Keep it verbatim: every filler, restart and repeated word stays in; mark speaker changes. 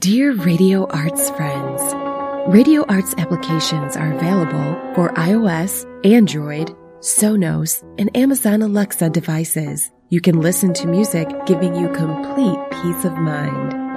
Speaker 1: Dear Radio Arts friends, Radio Arts applications are available for iOS, Android, Sonos, and Amazon Alexa devices. You can listen to music giving you complete peace of mind.